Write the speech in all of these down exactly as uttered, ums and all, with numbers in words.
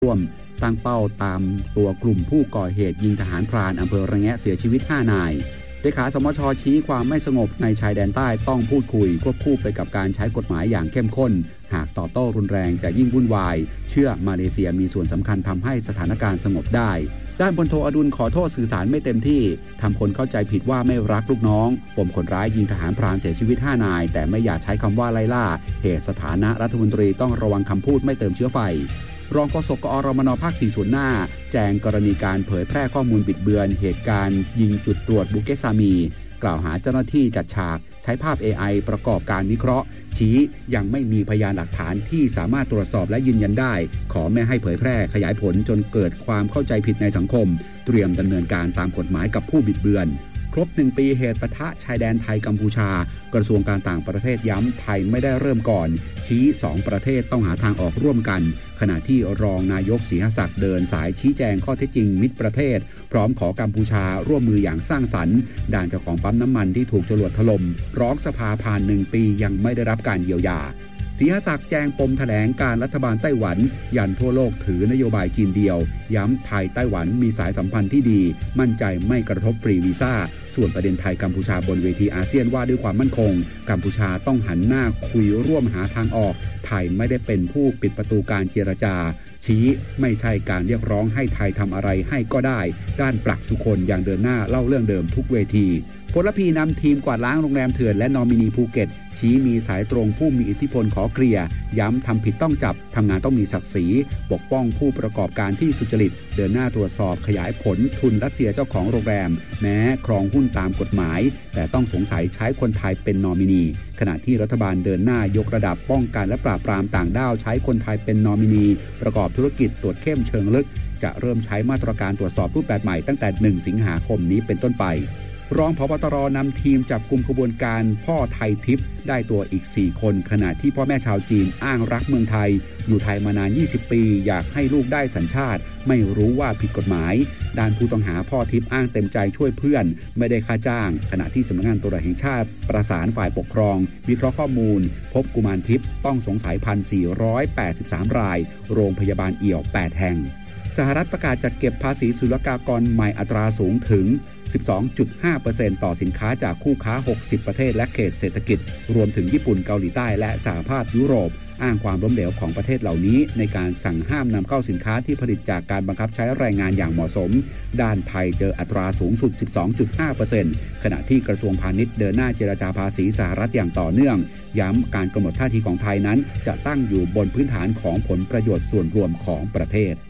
ร่วมตั้งเป้าตามตัวกลุ่มผู้ก่อเหตุยิงทหารพรานอำเภอระแงะเสียชีวิตห้านายเลขาสมช.ชี้ความไม่สงบในชายแดนใต้ต้องพูดคุยควบคู่ไปกับการใช้กฎหมายอย่างเข้มข้นหากต่อโต้รุนแรงจะยิ่งวุ่นวายเชื่อมาเลเซียมีส่วนสำคัญทำให้สถานการณ์สงบได้ด้านพลโทอดุลขอโทษสื่อสารไม่เต็มที่ทำคนเข้าใจผิดว่าไม่รักลูกน้องปมคนร้ายยิงทหารพรานเสียชีวิตห้านายแต่ไม่อยากใช้คำว่าไล่ล่าเหตุสถานะรัฐมนตรีต้องระวังคำพูดไม่เติมเชื้อไฟรองโฆษกกอรมนภาคสี่ส่วนหน้าแจงกรณีการเผยแพร่ข้อมูลบิดเบือนเหตุการณ์ยิงจุดตรวจบุเกซามีกล่าวหาเจ้าหน้าที่จัดฉากใช้ภาพ เอ ไอ ประกอบการวิเคราะห์ชี้ยังไม่มีพยานหลักฐานที่สามารถตรวจสอบและยืนยันได้ขอไม่ให้เผยแพร่ขยายผลจนเกิดความเข้าใจผิดในสังคมเตรียมดำเนินการตามกฎหมายกับผู้บิดเบือนครบหนึ่งปีเหตุปะทะชายแดนไทยกัมพูชากระทรวงการต่างประเทศย้ำไทยไม่ได้เริ่มก่อนชี้สองประเทศต้องหาทางออกร่วมกันขณะที่รองนายกศรีหศักดิ์เดินสายชี้แจงข้อเท็จจริงมิตรประเทศพร้อมขอกัมพูชาร่วมมืออย่างสร้างสรรค์ด้านเจ้าของปั๊มน้ำมันที่ถูกจรวดถล่มร้องสภาผ่านหนึ่งปียังไม่ได้รับการเยียวยาศรีหศักดิ์แจงปมแถลงการรัฐบาลไต้หวันยันทั่วโลกถือนโยบายจีนเดียวย้ำไทยไต้หวันมีสายสัมพันธ์ที่ดีมั่นใจไม่กระทบฟรีวีซ่าส่วนประเด็นไทยกัมพูชาบนเวทีอาเซียนว่าด้วยความมั่นคงกัมพูชาต้องหันหน้าคุยร่วมหาทางออกไทยไม่ได้เป็นผู้ปิดประตูการเจรจาชี้ไม่ใช่การเรียกร้องให้ไทยทำอะไรให้ก็ได้ด้านปลักสุคนยังเดินหน้าเล่าเรื่องเดิมทุกเวทีพลพีนำทีมกวาดล้างโรงแรมเถื่อนและนอมินีภูเก็ตชี้มีสายตรงผู้มีอิทธิพลขอเคลียร์ย้ำทำผิดต้องจับทำงานต้องมีศักดิ์ศรีปกป้องผู้ประกอบการที่สุจริตเดินหน้าตรวจสอบขยายผลทุนรัสเซียเจ้าของโรงแรมแม้ครองหุ้นตามกฎหมายแต่ต้องสงสัยใช้คนไทยเป็นนอมินีขณะที่รัฐบาลเดินหน้ายกระดับป้องกันและปราบปรามต่างด้าวใช้คนไทยเป็นนอมินีประกอบธุรกิจตรวจเข้มเชิงลึกจะเริ่มใช้มาตรการตรวจสอบรูปแบบใหม่ตั้งแต่หนึ่งสิงหาคมนี้เป็นต้นไปรองผบ.ตร.นำทีมจับกุมขบวนการพ่อไทยทิพย์ได้ตัวอีกสี่คนขณะที่พ่อแม่ชาวจีนอ้างรักเมืองไทยอยู่ไทยมานานยี่สิบปีอยากให้ลูกได้สัญชาติไม่รู้ว่าผิดกฎหมายด้านผู้ต้องหาพ่อทิพย์อ้างเต็มใจช่วยเพื่อนไม่ได้ค่าจ้างขณะที่สำนักงานตำรวจแห่งชาติประสานฝ่ายปกครองวิเคราะห์ข้อมูลพบกุมารทิพย์ต้องสงสัย หนึ่งพันสี่ร้อยแปดสิบสาม รายโรงพยาบาลเอี่ยวแปดแห่งสหรัฐประกาศจัดเก็บภาษีศุลกากรใหม่อัตราสูงถึง สิบสองจุดห้าเปอร์เซ็นต์ ต่อสินค้าจากคู่ค้าหกสิบประเทศและเขตเศรษฐกิจรวมถึงญี่ปุ่นเกาหลีใต้และสหภาพยุโรปอ้างความล้มเหลวของประเทศเหล่านี้ในการสั่งห้ามนำเข้าสินค้าที่ผลิตจากการบังคับใช้แรงงานอย่างเหมาะสมด้านไทยเจออัตราสูงสุด สิบสองจุดห้าเปอร์เซ็นต์ ขณะที่กระทรวงพาณิชย์เดินหน้าเจรจาภาษีสหรัฐอย่างต่อเนื่องย้ำการกำหนดท่าทีของไทยนั้นจะตั้งอยู่บนพื้นฐานของผลประโยชน์ส่วนรวมของประเทศ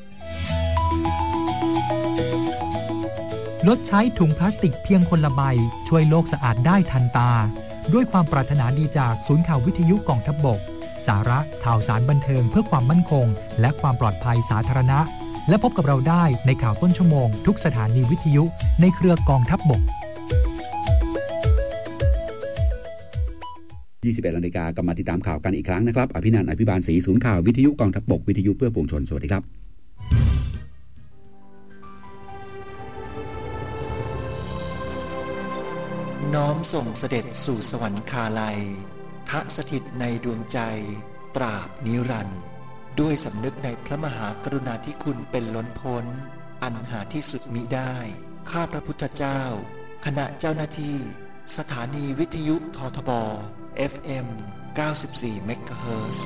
ลดใช้ถุงพลาสติกเพียงคนละใบช่วยโลกสะอาดได้ทันตาด้วยความปรารถนาดีจากศูนย์ข่าววิทยุกองทัพบกสาระข่าวสารบันเทิงเพื่อความมั่นคงและความปลอดภัยสาธารณะและพบกับเราได้ในข่าวต้นชั่วโมงทุกสถานีวิทยุในเครือกองทัพบกยี่สิบเอ็ด นาฬิกากลับมาติดตามข่าวกันอีกครั้งนะครับอภินันท์ อภิบาลศรีศูนย์ข่าววิทยุกองทัพบกวิทยุเพื่อปวงชนสวัสดีครับน้อมส่งเสด็จสู่สวรรคาลัยทะสถิตในดวงใจตราบนิรันดร์ด้วยสำนึกในพระมหากรุณาธิคุณเป็นล้นพ้นอันหาที่สุดมิได้ข้าพระพุทธเจ้าคณะเจ้าหน้าที่สถานีวิทยุททบ เอฟ เอ็ม เก้าสิบสี่ เมกะเฮิรตซ์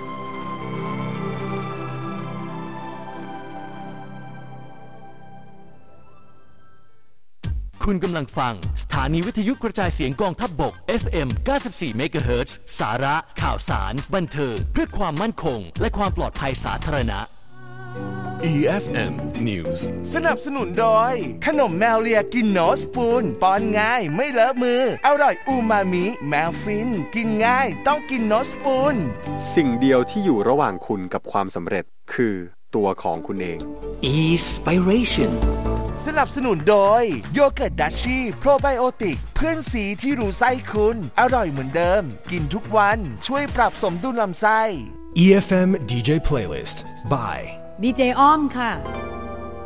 คุณกำลังฟังสถานีวิทยุกระจายเสียงกองทัพบก เอฟ เอ็ม เก้าสิบสี่ เมกะเฮิรตซ์ สาระข่าวสารบันเทิงเพื่อความมั่นคงและความปลอดภัยสาธารณะอี เอฟ เอ็ม News สนับสนุนโดยขนมแมวเลียกินโนสปูนป้อนง่ายไม่เลอะมืออร่อยอูมามิแมวฟินกินง่ายต้องกินโนสปูนสิ่งเดียวที่อยู่ระหว่างคุณกับความสำเร็จคือตัวของคุณเอง Inspiration สนับสนุนโดยโยเกิร์ตดัชชี่โปรไบโอติกเพื่อนสีที่รู้ไส้คุณอร่อยเหมือนเดิมกินทุกวันช่วยปรับสมดุลลำไส้อี เอฟ เอ็ม ดี เจ Playlist by ดี เจ อ้อมค่ะ